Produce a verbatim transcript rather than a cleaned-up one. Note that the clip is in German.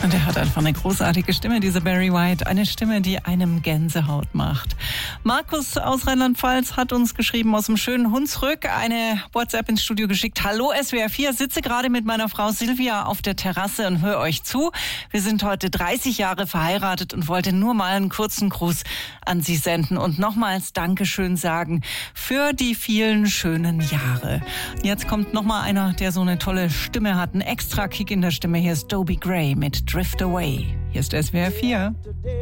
Und er hat einfach eine großartige Stimme, dieser Barry White. Eine Stimme, die einem Gänsehaut macht. Markus aus Rheinland-Pfalz hat uns geschrieben aus dem schönen Hunsrück, eine WhatsApp ins Studio geschickt. Hallo S W R vier, sitze gerade mit meiner Frau Silvia auf der Terrasse und höre euch zu. Wir sind heute dreißig Jahre verheiratet und wollte nur mal einen kurzen Gruß an Sie senden und nochmals Dankeschön sagen für die vielen schönen Jahre. Jetzt kommt nochmal einer, der so eine tolle Stimme hat, einen extra Kick in der Stimme. Hier ist Dobie Gray mit Drift Away. Hier ist S W R vier.